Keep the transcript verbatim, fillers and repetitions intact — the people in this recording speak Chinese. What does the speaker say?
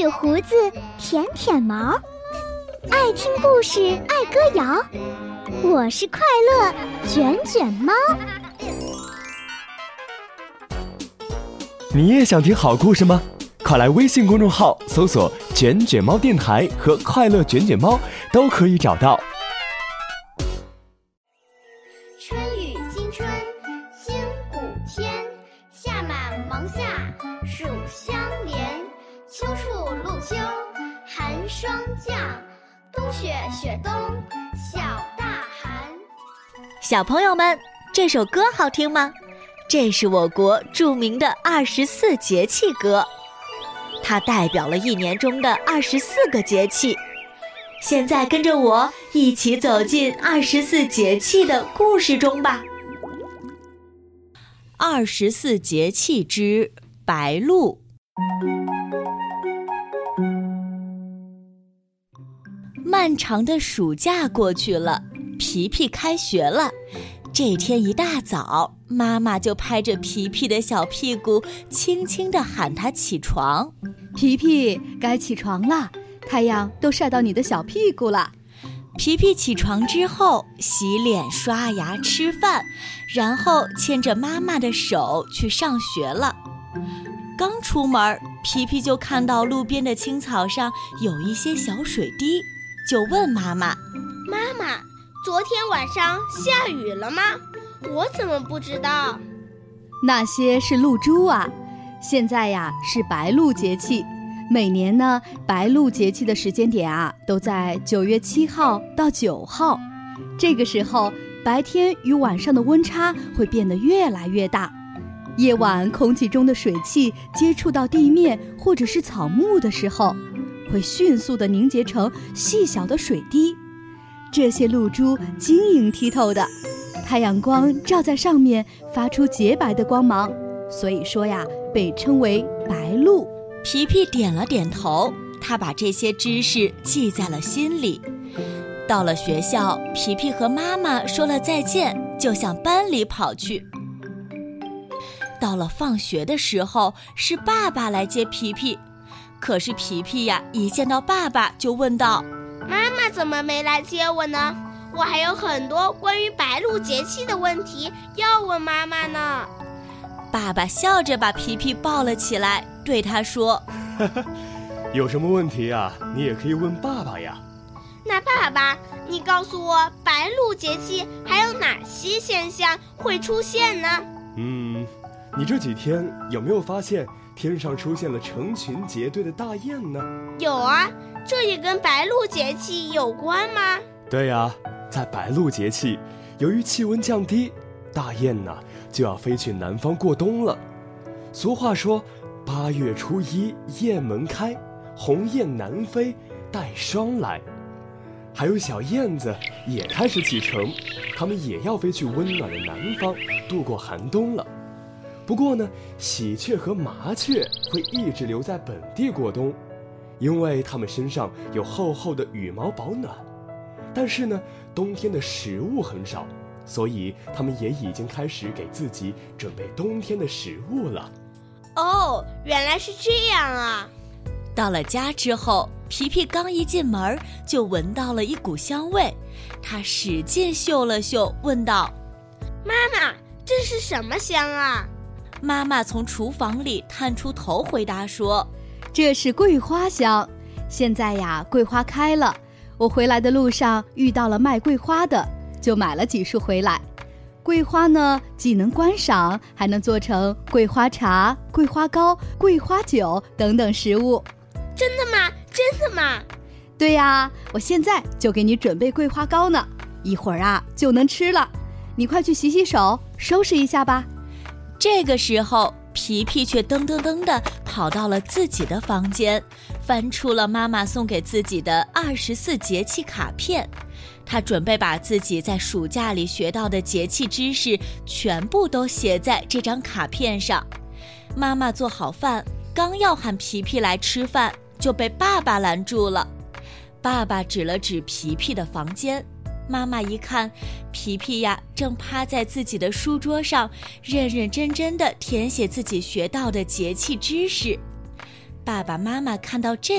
有胡子，舔舔毛，爱听故事，爱歌谣。我是快乐卷卷猫。 你也想听好故事吗？快来微信公众号搜索卷卷猫电台和快乐卷卷猫，都可以找到。 春雨惊春清谷天，夏满芒夏暑相连，秋处露秋寒霜降，冬雪雪冬小大寒。 小朋友们，这首歌好听吗？这是我国著名的二十四节气歌，它代表了一年中的二十四个节气。现在跟着我一起走进二十四节气的故事中吧。二十四节气之白露。漫长的暑假过去了，皮皮开学了。这天一大早，妈妈就拍着皮皮的小屁股，轻轻地喊他起床。 皮皮，该起床了，太阳都晒到你的小屁股了。 皮皮起床之后，洗脸、刷牙、吃饭，然后牵着妈妈的手去上学了。刚出门，皮皮就看到路边的青草上有一些小水滴，就问妈妈： 妈妈，昨天晚上下雨了吗？我怎么不知道？ 那些是露珠啊。现在呀是白露节气，每年呢白露节气的时间点啊都在九月七号到九号。这个时候，白天与晚上的温差会变得越来越大。夜晚空气中的水汽接触到地面或者是草木的时候，会迅速地凝结成细小的水滴。这些露珠晶莹剔透的，太阳光照在上面发出洁白的光芒，所以说呀被称为白露。 皮皮点了点头，他把这些知识记在了心里。到了学校，皮皮和妈妈说了再见，就向班里跑去。到了放学的时候，是爸爸来接皮皮。可是皮皮呀，一见到爸爸就问道： 妈妈怎么没来接我呢？我还有很多关于白露节气的问题要问妈妈呢。 爸爸笑着把皮皮抱了起来，对他说： 有什么问题啊，你也可以问爸爸呀。 那爸爸，你告诉我，白露节气还有哪些现象会出现呢？ 嗯，你这几天有没有发现天上出现了成群结队的大雁呢？ 有啊，这也跟白露节气有关吗？ 对呀，在白露节气，由于气温降低，大雁呢就要飞去南方过冬了。俗话说，八月初一雁门开，鸿雁南飞带霜来。还有小燕子也开始启程，它们也要飞去温暖的南方度过寒冬了。不过呢，喜鹊和麻雀会一直留在本地过冬，因为它们身上有厚厚的羽毛保暖。但是呢，冬天的食物很少，所以它们也已经开始给自己准备冬天的食物了。 哦，原来是这样啊。 到了家之后，皮皮刚一进门就闻到了一股香味，他使劲嗅了嗅，问道： 妈妈，这是什么香啊？ 妈妈从厨房里探出头回答说： 这是桂花香。现在呀桂花开了，我回来的路上遇到了卖桂花的，就买了几束回来。桂花呢既能观赏，还能做成桂花茶、桂花糕、桂花酒等等食物。 真的吗？真的吗？ 对呀，我现在就给你准备桂花糕呢，一会儿啊就能吃了。你快去洗洗手，收拾一下吧。 这个时候，皮皮却噔噔噔地跑到了自己的房间，翻出了妈妈送给自己的二十四节气卡片。他准备把自己在暑假里学到的节气知识全部都写在这张卡片上。妈妈做好饭，刚要喊皮皮来吃饭，就被爸爸拦住了。爸爸指了指皮皮的房间，妈妈一看，皮皮呀正趴在自己的书桌上，认认真真地填写自己学到的节气知识。爸爸妈妈看到这